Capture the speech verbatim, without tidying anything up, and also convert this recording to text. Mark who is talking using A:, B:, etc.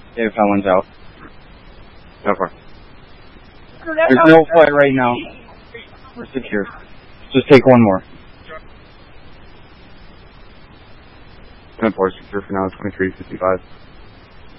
A: Yeah, if that one's out.
B: Okay.
A: There's no flight right now. We're secure. Just take one more.
B: ten four secure for now, twenty-three fifty-five.